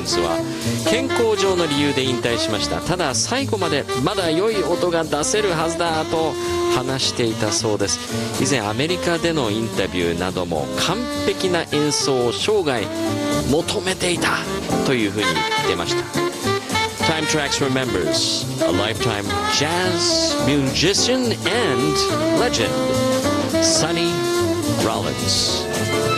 ンズは健康上の理由で引退しました。ただ最後までまだ良い音が出せるはずだと話していたそうです。以前アメリカでのインタビューなども完璧な演奏を生涯求めていたというふうに言ってました。Time Tracks remembers a lifetime jazz musician and legend, Sonny Rollins.